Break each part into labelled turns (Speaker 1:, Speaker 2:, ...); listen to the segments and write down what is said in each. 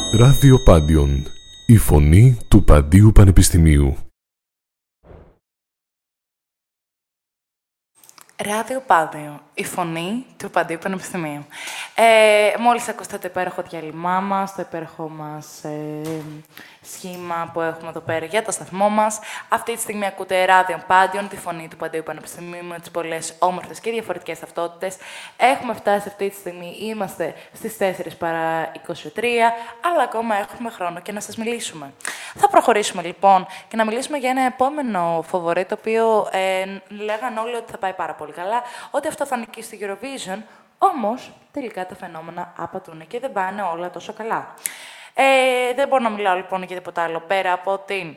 Speaker 1: Ράδιο Πάντιον, η φωνή του Παντίου Πανεπιστημίου.
Speaker 2: Ράδιο Πάντιο, η φωνή του Παντίου Πανεπιστημίου. Μόλις ακούσατε το υπέροχο διάλειμμά μας, το υπέροχο μας σχήμα που έχουμε εδώ πέρα για το σταθμό μας. Αυτή τη στιγμή ακούτε Ράδιο Πάντιον, τη φωνή του Παντίου Πανεπιστημίου, με τις πολλές όμορφες και διαφορετικές ταυτότητες. Έχουμε φτάσει αυτή τη στιγμή, είμαστε στις 4 παρά 23, αλλά ακόμα έχουμε χρόνο και να σας μιλήσουμε. Θα προχωρήσουμε λοιπόν και να μιλήσουμε για ένα επόμενο φοβορέ, το οποίο λέγανε όλοι ότι θα πάει πάρα πολύ καλά, ότι αυτό θα νικήσει στο Eurovision, όμως τελικά τα φαινόμενα απατούν και δεν πάνε όλα τόσο καλά. Δεν μπορώ να μιλάω λοιπόν για τίποτα άλλο πέρα από την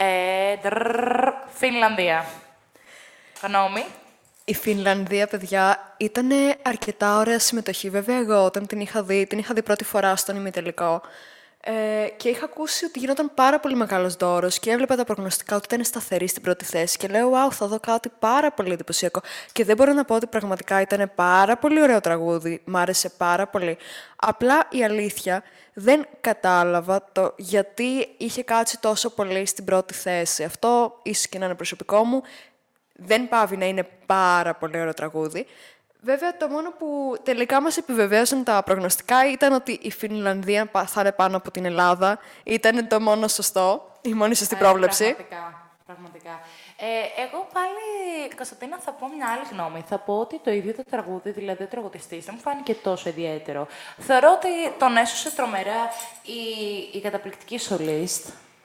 Speaker 2: Φινλανδία. Γνώμη.
Speaker 3: Η Φινλανδία, παιδιά, ήταν αρκετά ωραία συμμετοχή. Βέβαια, εγώ όταν την είχα δει πρώτη φορά στον ημιτελικό. Και είχα ακούσει ότι γινόταν πάρα πολύ μεγάλος δώρος και έβλεπα τα προγνωστικά ότι ήταν σταθερή στην πρώτη θέση. Και λέω, wow, θα δω κάτι πάρα πολύ εντυπωσιακό. Και δεν μπορώ να πω ότι πραγματικά ήταν πάρα πολύ ωραίο τραγούδι. Μ' άρεσε πάρα πολύ. Απλά η αλήθεια, δεν κατάλαβα το γιατί είχε κάτσει τόσο πολύ στην πρώτη θέση. Αυτό ίσως και να είναι προσωπικό μου. Δεν πάβει να είναι πάρα πολύ ωραίο τραγούδι. Βέβαια, το μόνο που τελικά μας επιβεβαίωσαν τα προγνωστικά ήταν ότι η Φινλανδία θα είναι πάνω από την Ελλάδα. Ήταν το μόνο σωστό, η μόνη σωστή πρόβλεψη.
Speaker 2: Πραγματικά. Εγώ πάλι, Κωνσταντίνα, θα πω μια άλλη γνώμη. Θα πω ότι το ίδιο το τραγούδι, δηλαδή ο τραγουδιστής, δεν μου φάνηκε τόσο ιδιαίτερο. Θεωρώ ότι τον έσωσε τρομερά η καταπληκτική σολίστ.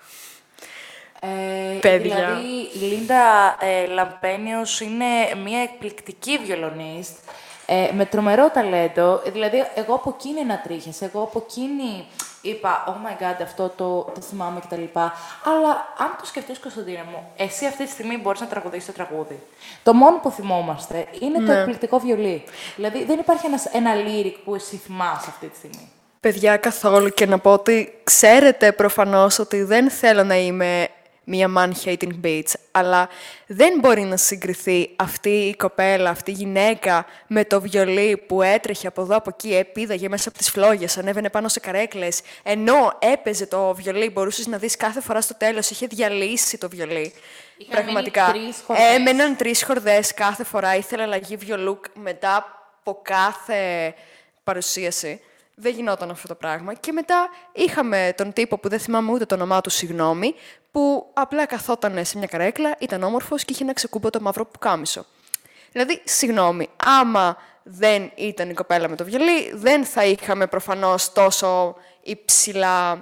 Speaker 2: Δηλαδή, η Λίντα Λαμπένιος είναι μια εκπληκτική βιολονίστ, με τρομερό ταλέντο. Δηλαδή, εγώ από εκείνη ανατρίχιασα, εγώ από εκείνη είπα, oh my god, αυτό το θυμάμαι κτλ. Αλλά αν το σκεφτείς, Κωνσταντίνα μου, εσύ αυτή τη στιγμή μπορείς να τραγουδήσεις το τραγούδι. Το μόνο που θυμόμαστε είναι το εκπληκτικό βιολί. Δηλαδή, δεν υπάρχει ένα lyric που εσύ θυμάσαι αυτή τη στιγμή.
Speaker 3: Παιδιά, καθόλου. Και να πω ότι ξέρετε προφανώς ότι δεν θέλω να είμαι μία man-hating bitch, αλλά δεν μπορεί να συγκριθεί αυτή η κοπέλα, αυτή η γυναίκα με το βιολί που έτρεχε από εδώ από εκεί, επίδαγε μέσα από τις φλόγες, ανέβαινε πάνω σε καρέκλες, ενώ έπαιζε το βιολί, μπορούσες να δεις κάθε φορά στο τέλος, είχε διαλύσει το βιολί. Πραγματικά. Έμεναν 3 χορδές κάθε φορά, ήθελε αλλαγή βιολού μετά από κάθε παρουσίαση. Δεν γινόταν αυτό το πράγμα. Και μετά είχαμε τον τύπο που δεν θυμάμαι ούτε το όνομά του, συγγνώμη, που απλά καθόταν σε μια καρέκλα, ήταν όμορφος και είχε ένα ξεκούμποτο μαύρο πουκάμισο. Δηλαδή, συγγνώμη, άμα δεν ήταν η κοπέλα με το βιολί, δεν θα είχαμε προφανώς τόσο υψηλές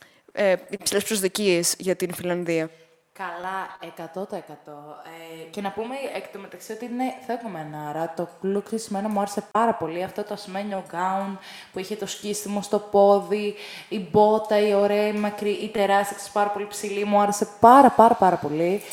Speaker 3: προσδοκίες για την Φινλανδία.
Speaker 2: Καλά, 100%. Και να πούμε εκ τω μεταξύ ότι είναι θεοκομενάρα. Το look της εμένα μου άρεσε πάρα πολύ. Αυτό το ασημένιο γκάουν που είχε το σκίστιμο στο πόδι, η μπότα, η ωραία, η μακρύ, η τεράστια, πάρα πολύ ψηλή. Μου άρεσε πάρα πολύ.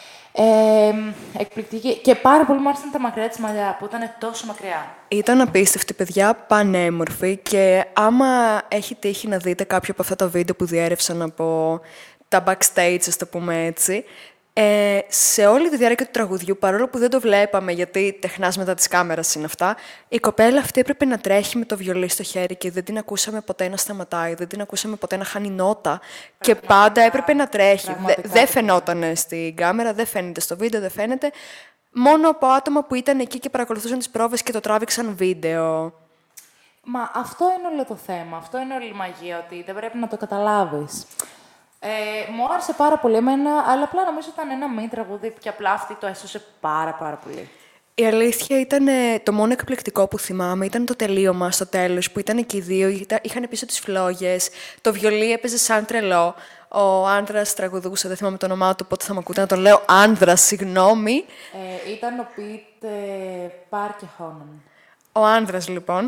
Speaker 2: Εκπληκτική. Και πάρα πολύ μου άρεσαν τα μακριά της μαλλιά, που ήταν τόσο μακριά.
Speaker 3: Ήταν απίστευτη, παιδιά, πανέμορφη. Και άμα έχει τύχει να δείτε κάποιο από αυτά τα βίντεο που διέρευσαν από τα backstage, ας το πούμε έτσι, σε όλη τη διάρκεια του τραγουδιού, παρόλο που δεν το βλέπαμε, γιατί τεχνάς μετά της κάμερας είναι αυτά, η κοπέλα αυτή έπρεπε να τρέχει με το βιολί στο χέρι και δεν την ακούσαμε ποτέ να σταματάει, δεν την ακούσαμε ποτέ να χάνει νότα και πάντα έπρεπε να τρέχει. Δεν φαινόταν στην κάμερα, δεν φαίνεται στο βίντεο, δεν φαίνεται. Μόνο από άτομα που ήταν εκεί και παρακολουθούσαν τις πρόβες και το τράβηξαν βίντεο.
Speaker 2: Μα αυτό είναι όλο το θέμα, αυτό είναι όλη η μαγεία, ότι δεν πρέπει να το καταλάβεις. Μου άρεσε πάρα πολύ εμένα, αλλά απλά νομίζω ήταν ένα μη τραγούδι και απλά αυτή το έσωσε πάρα πολύ.
Speaker 3: Η αλήθεια ήταν το μόνο εκπληκτικό που θυμάμαι, ήταν το τελείωμα στο τέλος, που ήταν και οι δύο, είχαν πίσω τις φλόγες, το βιολί έπαιζε σαν τρελό, ο άνδρας τραγουδούσε, δεν θυμάμαι το όνομά του, οπότε θα με ακούτε να τον λέω άνδρας, συγγνώμη.
Speaker 2: Ήταν ο Πιτ Πάρκεχόνεν.
Speaker 3: Ο άνδρας, λοιπόν.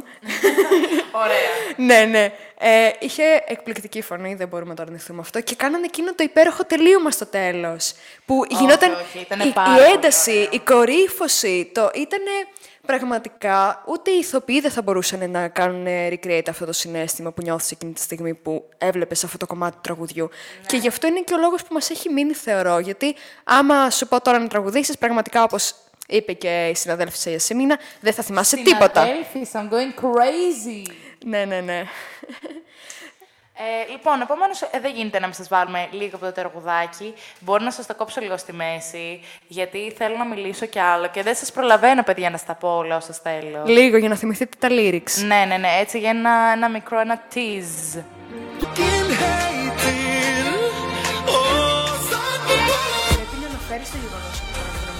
Speaker 2: Ωραία.
Speaker 3: Ναι. Είχε εκπληκτική φωνή, δεν μπορούμε να το αρνηθούμε αυτό. Και κάνανε εκείνο το υπέροχο τελείωμα στο τέλος. Που γινόταν η ένταση, η κορύφωση. Ήτανε πραγματικά, ούτε οι ηθοποιοί δεν θα μπορούσαν να κάνουν recreate αυτό το συναίσθημα που νιώθεις εκείνη τη στιγμή που έβλεπες αυτό το κομμάτι του τραγουδιού. Ναι. Και γι' αυτό είναι και ο λόγος που μας έχει μείνει, θεωρώ. Γιατί άμα σου πω τώρα να τραγουδήσεις, πραγματικά όπως είπε και η συναδέλφισσα Ιασημίνα, δεν θα θυμάσαι τίποτα.
Speaker 2: Συναδέλφισσα, I'm going crazy.
Speaker 3: Ναι.
Speaker 2: Λοιπόν, επομένως, δεν γίνεται να μην σας βάλουμε λίγο από το τραγουδάκι. Μπορεί να σας τα κόψω λίγο στη μέση, γιατί θέλω να μιλήσω κι άλλο και δεν σας προλαβαίνω, παιδιά, να στα πω όλα όσα θέλω.
Speaker 3: Λίγο για να θυμηθείτε τα lyrics.
Speaker 2: Ναι, έτσι για ένα μικρό, ένα tease.
Speaker 3: Πρέπει να αναφέρεις το γεγονός ότι